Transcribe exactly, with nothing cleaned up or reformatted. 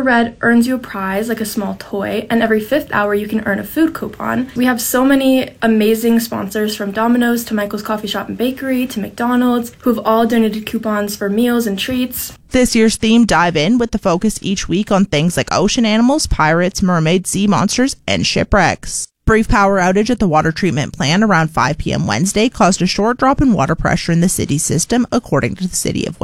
red earns you a prize, like a small toy, and every fifth hour you can earn a food coupon. We have so many amazing sponsors, from Domino's to Michael's Coffee Shop and Bakery to McDonald's, who have all donated coupons for meals and treats. This year's theme dive in with the focus each week on things like ocean animals, pirates, mermaids, sea monsters, and shipwrecks. Brief power outage at the water treatment plant around five p.m. Wednesday caused a short drop in water pressure in the city system, according to the City of